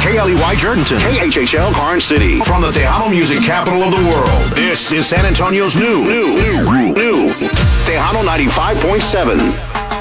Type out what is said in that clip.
KLEY Jerdenton, KHHL Karn City. From the Tejano music capital of the world, this is San Antonio's new Tejano 95.7.